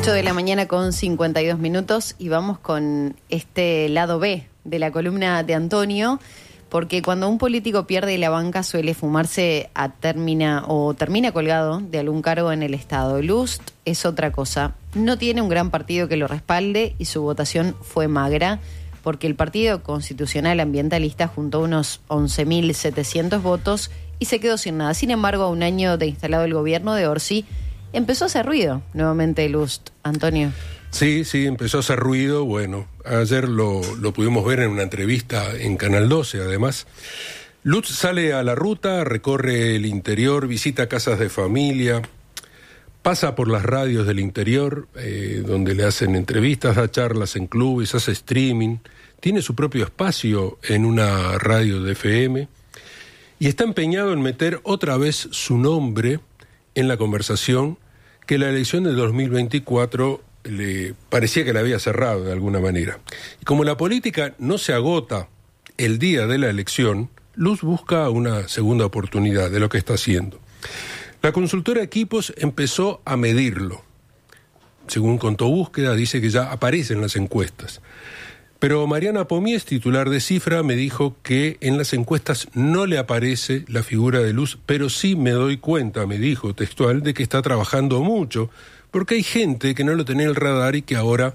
8 de la mañana con 52 minutos y vamos con este lado B de la columna de Antonio, porque cuando un político pierde la banca suele fumarse termina colgado de algún cargo en el Estado. Lust es otra cosa. No tiene un gran partido que lo respalde y su votación fue magra, porque el Partido Constitucional Ambientalista juntó unos 11.700 votos y se quedó sin nada. Sin embargo, a un año de instalado el gobierno de Orsi, empezó a hacer ruido nuevamente Lust. Antonio. Sí, empezó a hacer ruido. Bueno, ayer lo pudimos ver en una entrevista en Canal 12, además. Lust sale a la ruta, recorre el interior, visita casas de familia, pasa por las radios del interior, donde le hacen entrevistas, da charlas en clubes, hace streaming, tiene su propio espacio en una radio de FM y está empeñado en meter otra vez su nombre en la conversación que la elección de 2024 le parecía que la había cerrado de alguna manera. Y como la política no se agota el día de la elección, Lust busca una segunda oportunidad de lo que está haciendo. La consultora Equipos empezó a medirlo. Según contó Búsqueda, dice que ya aparece en las encuestas. Pero Mariana Pomies, titular de Cifra, me dijo que en las encuestas no le aparece la figura de Lust, pero sí me doy cuenta, me dijo textual, de que está trabajando mucho, porque hay gente que no lo tenía en el radar y que ahora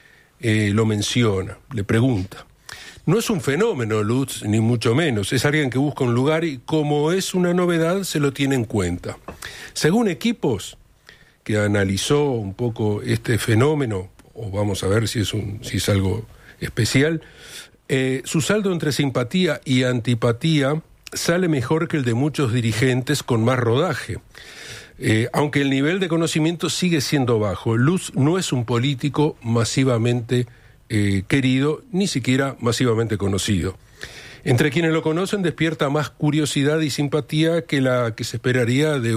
lo menciona, le pregunta. No es un fenómeno Lust, ni mucho menos, es alguien que busca un lugar y como es una novedad se lo tiene en cuenta. Según Equipos, que analizó un poco este fenómeno, o vamos a ver si es algo especial, su saldo entre simpatía y antipatía sale mejor que el de muchos dirigentes con más rodaje. Aunque el nivel de conocimiento sigue siendo bajo, Lust no es un político masivamente querido, ni siquiera masivamente conocido. Entre quienes lo conocen despierta más curiosidad y simpatía que la que se esperaría de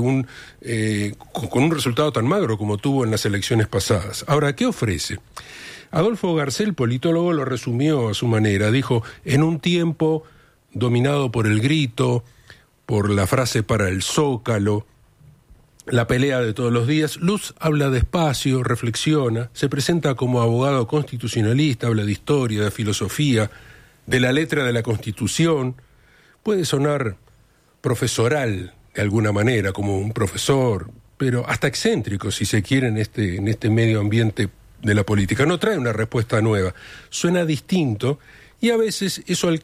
con un resultado tan magro como tuvo en las elecciones pasadas. Ahora, ¿qué ofrece? Adolfo Garcel, politólogo, lo resumió a su manera. Dijo, en un tiempo dominado por el grito, por la frase para el zócalo, la pelea de todos los días, Lust habla despacio, reflexiona, se presenta como abogado constitucionalista, habla de historia, de filosofía, de la letra de la Constitución. Puede sonar profesoral de alguna manera, como un profesor, pero hasta excéntrico, si se quiere, en este medio ambiente de la política. No trae una respuesta nueva, suena distinto y a veces eso